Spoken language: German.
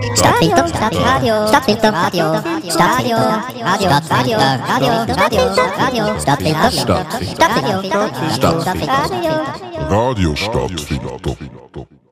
Stadtfilter, Stadtradio, Stadtfilter, Radio, Stadtfilter, Radio, Radio, Radio, Radio, Stadtfilter, Stadtfilter, Radio, Stadtfilter, Radio Stadtfilter.